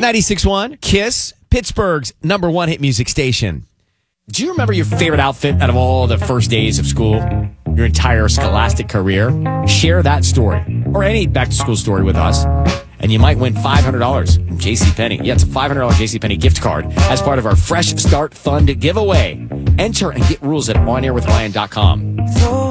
96.1 KISS, Pittsburgh's #1 hit music station. Do you remember your favorite outfit out of all the first days of school? Your entire scholastic career? Share that story or any back-to-school story with us, and you might win $500 from JCPenney. Yeah, it's a $500 JCPenney gift card as part of our Fresh Start Fund giveaway. Enter and get rules at onairwithryan.com.